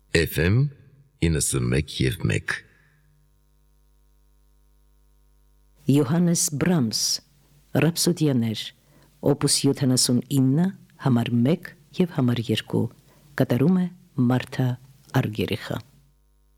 FM 91.1 Յոհաննես Բրամս Ռապսոդիաներ Օպուս 79 համար 1 և համար 2 կատարում է Մարթա Արգերիխը